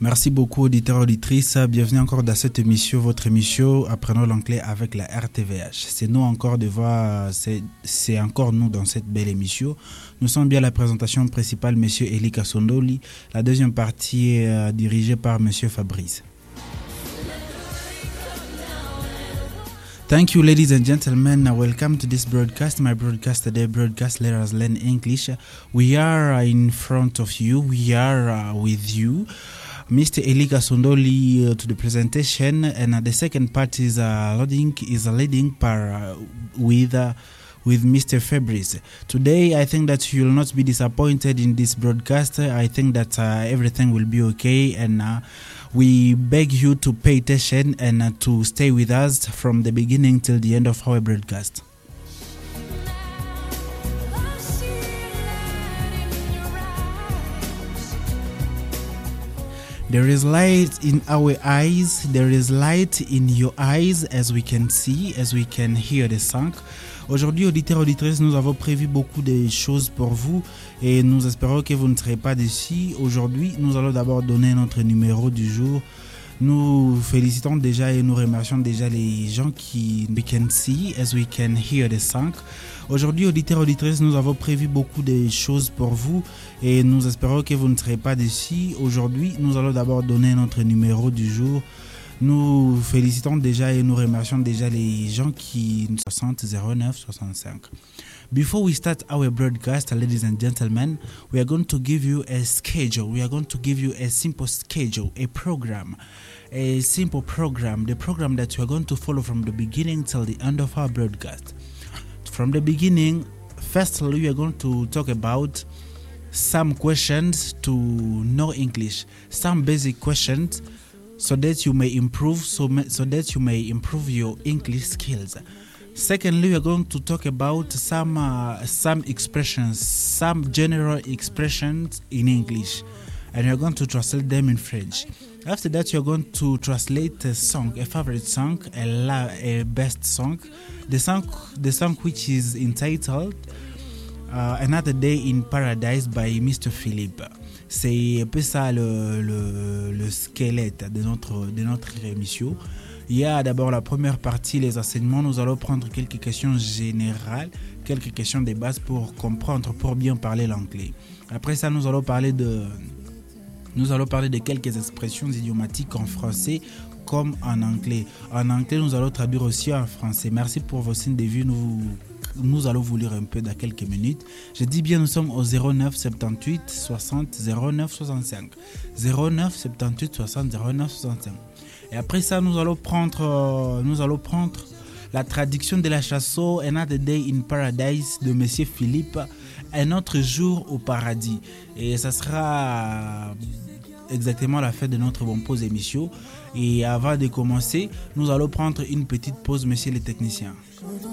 Merci beaucoup auditeurs et auditrices, bienvenue encore dans cette émission, votre émission Apprenons l'anglais avec la RTVH. C'est nous encore de voir, c'est encore nous dans cette belle émission. Nous sommes bien la présentation principale, Monsieur Eli Kasondoli. La deuxième partie est dirigée par Monsieur Fabrice. Thank you, ladies and gentlemen. Welcome to this broadcast. My broadcast today, broadcast Let Us Learn English. We are in front of you. We are with you. Mr. Eli Kasondoli to the presentation, and the second part is leading part with Mr. Fabrice. Today, I think that you will not be disappointed in this broadcast. I think that everything will be okay, and we beg you to pay attention and to stay with us from the beginning till the end of our broadcast. There is light in our eyes, there is light in your eyes, as we can see, as we can hear the song. Aujourd'hui, auditeurs et auditrices, nous avons prévu beaucoup de choses pour vous et nous espérons que vous ne serez pas déçus. Aujourd'hui, nous allons d'abord donner notre numéro du jour. Nous félicitons déjà et nous remercions déjà les gens qui we can see as we can hear the song. Aujourd'hui, auditeurs et auditrices, nous avons prévu beaucoup de choses pour vous et nous espérons que vous ne serez pas déçus. Aujourd'hui, nous allons d'abord donner notre numéro du jour. Nous félicitons déjà et nous remercions déjà les gens qui 60 09 65. Before we start our broadcast, ladies and gentlemen, we are going to give you a schedule. We are going to give you a simple schedule, a program, a simple program, the program that you are going to follow from the beginning till the end of our broadcast. From the beginning, firstly, we are going to talk about some questions to know English, some basic questions, so that you may improve, that you may improve your English skills. Secondly, we are going to talk about some expressions, some general expressions in English, and we are going to translate them in French. After that, you are going to translate a song, a favorite song, a best song, the song which is entitled Another Day in Paradise by Mr. Philippe. C'est un peu ça le squelette de notre émission. Il y a d'abord la première partie, les enseignements. Nous allons prendre quelques questions générales, quelques questions de base pour comprendre, pour bien parler l'anglais. Après ça, nous allons parler de quelques expressions idiomatiques en français comme en anglais. En anglais, nous allons traduire aussi en français. Merci pour vos signes de vue. Nous allons vous lire un peu dans quelques minutes. Je dis bien, nous sommes au 09 78 60 09 65. 09 78 60 09 65. Et après ça, nous allons prendre la traduction de la chanson Another Day in Paradise de Monsieur Philippe, un autre jour au paradis. Et ça sera exactement la fin de notre bonne pause émission. Et avant de commencer, nous allons prendre une petite pause, messieurs les techniciens.